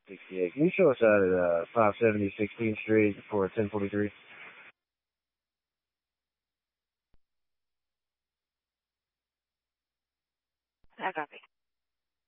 68. Can you show us out at 570 16th Street for 1043? I copy.